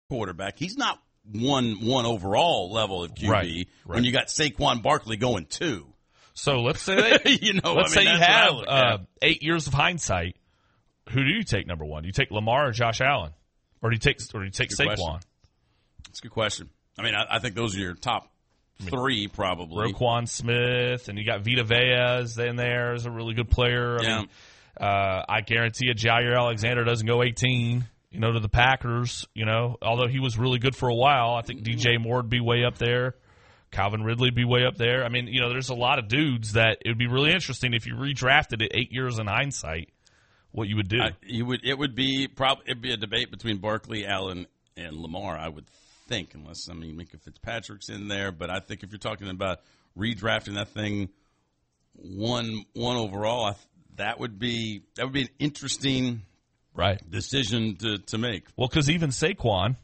quarterback. He's not one overall level of QB Right. when you got Saquon Barkley going 2. So let's say let's say you have 8 years of hindsight. Who do you take number 1? Do you take Lamar or Josh Allen, or do you take Saquon? That's a good question. I mean, I think those are your top 3 probably. Roquan Smith, and you got Vita Vea in there as a really good player. I mean, I guarantee you Jair Alexander doesn't go 18, to the Packers, although he was really good for a while. I think DJ Moore would be way up there. Calvin Ridley would be way up there. I mean, there's a lot of dudes that it would be really interesting if you redrafted it 8 years in hindsight, what you would do. It'd be a debate between Barkley, Allen, and Lamar, I would think, unless, Minka Fitzpatrick's in there. But I think if you're talking about redrafting that thing one overall, that would be an interesting decision to make. Well, because even Saquon,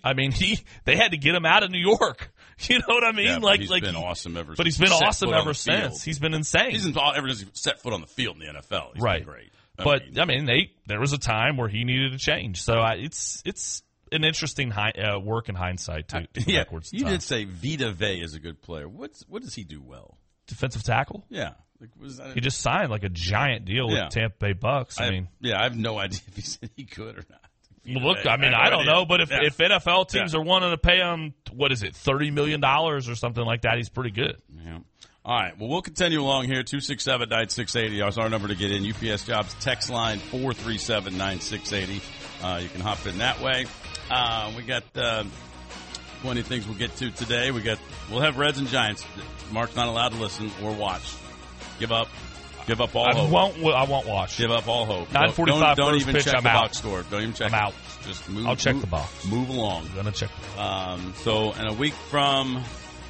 they had to get him out of New York. You know what I mean? Yeah, he's been awesome ever. But he's been awesome ever since. He's been insane. Ever since he set foot on the field in the NFL. He's been great. There was a time where he needed a change. So it's an interesting work in hindsight too. Backwards. You did say Vita Vea is a good player. What does he do well? Defensive tackle. Yeah. He just signed like a giant deal with Tampa Bay Bucks. I have no idea if he said he could or not. Well, look, I don't know, but if NFL teams are wanting to pay him, $30 million or something like that, he's pretty good. Yeah. All right. Well, we'll continue along here. 267-9680 is our number to get in. UPS Jobs text line 437-9680. You can hop in that way. We got plenty of things we'll get to today. We'll have Reds and Giants. Mark's not allowed to listen or watch. Give up all hope. I won't watch. Give up all hope. 9:45 Don't first even pitch, check I'm the out. box score. Don't even check. I'm out. Just move. I'll check the box. Move along. I'm gonna check the box. So in a week from,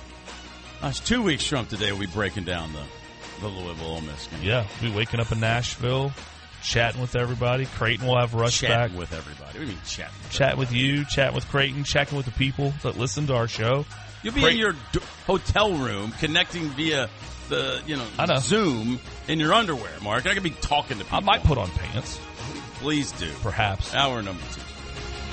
it's 2 weeks from today, we'll be breaking down the Louisville Ole Miss game. Yeah, we'll be waking up in Nashville, chatting with everybody. Creighton will have Rush back. Chatting with everybody. What do you mean chatting? Chatting with you, chatting with Creighton, checking with the people that listen to our show. You'll be in your hotel room connecting via the Zoom in your underwear, Mark. I could be talking to people. I might put on pants. Please do. Perhaps. Hour number 2.